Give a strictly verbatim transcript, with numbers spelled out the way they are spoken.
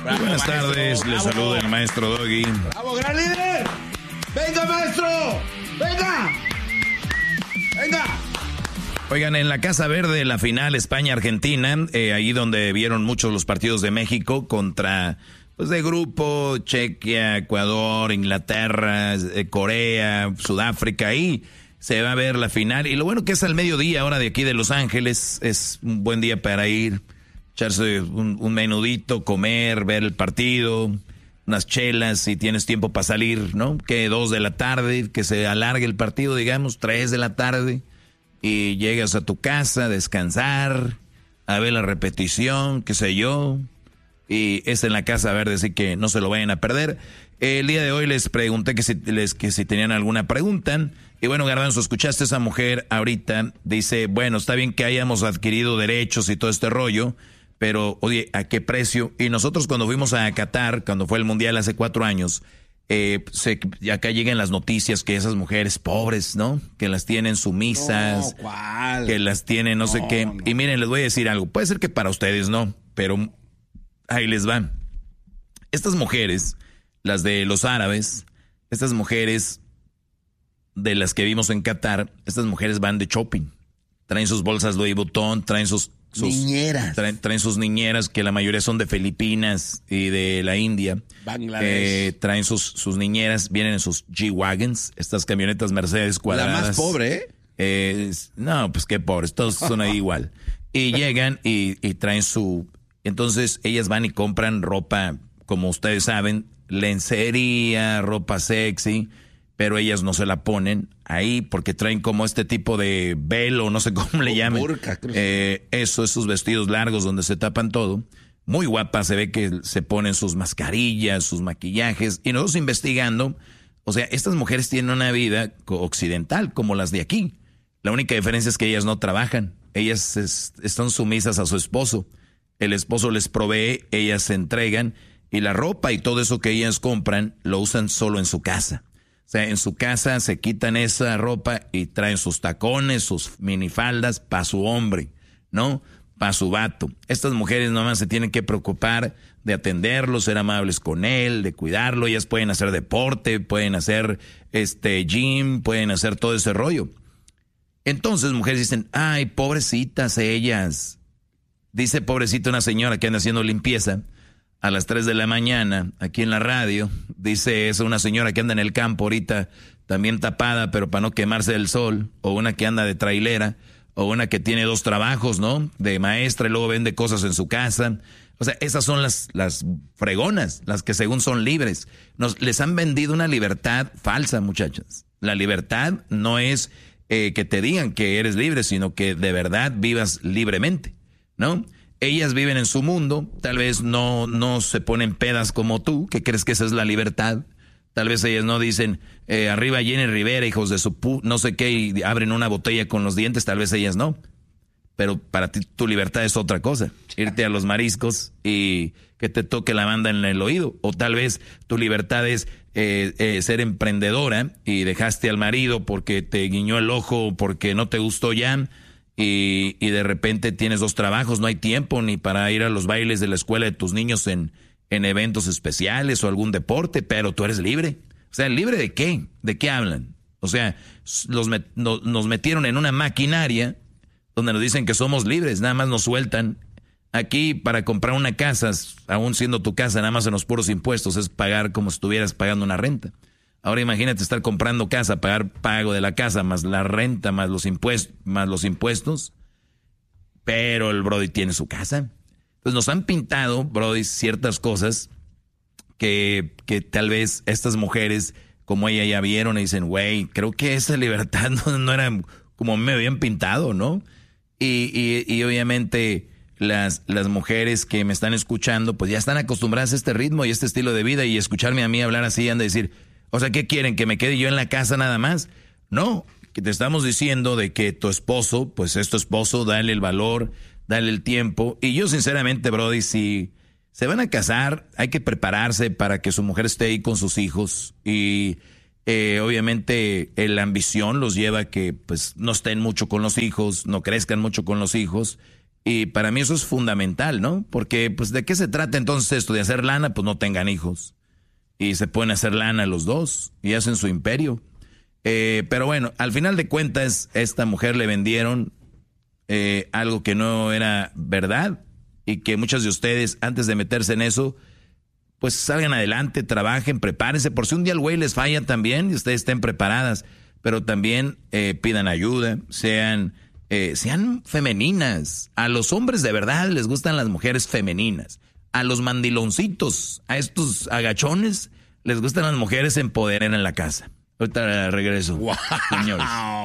Bravo, buenas maestro, tardes, les bravo. saluda el maestro Doggy. ¡Bravo, gran líder! ¡Venga, maestro! ¡Venga! ¡Venga! Oigan, en la Casa Verde, la final España-Argentina, eh, ahí donde vieron muchos los partidos de México contra, pues de grupo, Chequia, Ecuador, Inglaterra, eh, Corea, Sudáfrica, ahí se va a ver la final. Y lo bueno que es al mediodía, ahora de aquí de Los Ángeles, es un buen día para ir, echarse un, un menudito, comer, ver el partido, unas chelas, si tienes tiempo para salir, ¿no? Que dos de la tarde, que se alargue el partido, digamos, tres de la tarde. Y llegas a tu casa a descansar, a ver la repetición, qué sé yo. Y es en la Casa Verde, así que no se lo vayan a perder. El día de hoy les pregunté que si, les, que si tenían alguna pregunta. Y bueno, Garbanzo, escuchaste a esa mujer ahorita. Dice, bueno, está bien que hayamos adquirido derechos y todo este rollo, pero oye, ¿a qué precio? Y nosotros cuando fuimos a Qatar, cuando fue el Mundial hace cuatro años... Eh, se, acá llegan las noticias que esas mujeres pobres, ¿no? Que las tienen sumisas, No, ¿cuál? que las tienen no, no sé qué. No. Y miren, les voy a decir algo. Puede ser que para ustedes no, pero ahí les van. Estas mujeres, las de los árabes, estas mujeres de las que vimos en Qatar, estas mujeres van de shopping. Traen sus bolsas Louis Vuitton, traen sus... sus niñeras. Traen, traen sus niñeras, que la mayoría son de Filipinas y de la India. Bangladesh. Eh, traen sus, sus niñeras, vienen en sus G-Wagons, estas camionetas Mercedes cuadradas. La más pobre, ¿eh? Eh, no, pues qué pobres, todos son ahí igual. Y llegan y, y traen su... Entonces ellas van y compran ropa, como ustedes saben, lencería, ropa sexy, pero ellas no se la ponen ahí porque traen como este tipo de velo, no sé cómo le llaman. Burka, eh, eso, esos vestidos largos donde se tapan todo. Muy guapa, se ve que se ponen sus mascarillas, sus maquillajes. Y nosotros investigando, o sea, estas mujeres tienen una vida occidental como las de aquí. La única diferencia es que ellas no trabajan. Ellas es, están sumisas a su esposo. El esposo les provee, ellas se entregan. Y la ropa y todo eso que ellas compran lo usan solo en su casa. O sea, en su casa se quitan esa ropa y traen sus tacones, sus minifaldas para su hombre, ¿no? Para su vato. Estas mujeres nomás se tienen que preocupar de atenderlo, ser amables con él, de cuidarlo. Ellas pueden hacer deporte, pueden hacer este gym, pueden hacer todo ese rollo. Entonces mujeres dicen, ay, pobrecitas ellas. Dice pobrecita una señora que anda haciendo limpieza a las tres de la mañana, aquí en la radio. Dice eso una señora que anda en el campo ahorita, también tapada, pero para no quemarse del sol. O una que anda de trailera. O una que tiene dos trabajos, ¿no? De maestra y luego vende cosas en su casa. O sea, esas son las, las fregonas, las que según son libres. Nos, les han vendido una libertad falsa, muchachas. La libertad no es eh, que te digan que eres libre, sino que de verdad vivas libremente, ¿no? Ellas viven en su mundo, tal vez no, no se ponen pedas como tú, que crees que esa es la libertad. Tal vez ellas no dicen, eh, arriba Jenny Rivera, hijos de su pu... no sé qué, y abren una botella con los dientes, tal vez ellas no. Pero para ti tu libertad es otra cosa. Irte a los mariscos y que te toque la banda en el oído. O tal vez tu libertad es eh, eh, ser emprendedora y dejaste al marido porque te guiñó el ojo, porque no te gustó ya. Y, y de repente tienes dos trabajos, no hay tiempo ni para ir a los bailes de la escuela de tus niños en, en eventos especiales o algún deporte, pero tú eres libre. O sea, ¿libre de qué? ¿De qué hablan? O sea, los met, no, nos metieron en una maquinaria donde nos dicen que somos libres, nada más nos sueltan. Aquí para comprar una casa, aún siendo tu casa, nada más en los puros impuestos, es pagar como si estuvieras pagando una renta. Ahora imagínate estar comprando casa, pagar pago de la casa, más la renta, más los impuestos, más los impuestos. Pero el Brody tiene su casa. Entonces nos han pintado, Brody, ciertas cosas que, que tal vez estas mujeres, como ella, ya vieron y dicen, güey, creo que esa libertad no, no era como me habían pintado, ¿no? Y, y, y obviamente las, las mujeres que me están escuchando, pues ya están acostumbradas a este ritmo y este estilo de vida, y escucharme a mí hablar así han de decir, o sea, ¿qué quieren? ¿Que me quede yo en la casa nada más? No, que te estamos diciendo de que tu esposo, pues es tu esposo, dale el valor, dale el tiempo. Y yo sinceramente, Brody, si se van a casar, hay que prepararse para que su mujer esté ahí con sus hijos. Y eh, obviamente eh, la ambición los lleva a que pues no estén mucho con los hijos, no crezcan mucho con los hijos. Y para mí eso es fundamental, ¿no? Porque, pues, ¿de qué se trata entonces esto? ¿De hacer lana? Pues no tengan hijos. Y se pueden hacer lana los dos y hacen su imperio. Eh, pero bueno, al final de cuentas, a esta mujer le vendieron eh, algo que no era verdad y que muchos de ustedes, antes de meterse en eso, pues salgan adelante, trabajen, prepárense. Por si un día el güey les falla también y ustedes estén preparadas. Pero también eh, pidan ayuda, sean... Eh, sean femeninas. A los hombres de verdad les gustan las mujeres femeninas. A los mandiloncitos, a estos agachones, les gustan las mujeres empoderadas en la casa. Ahorita regreso, wow. Señores.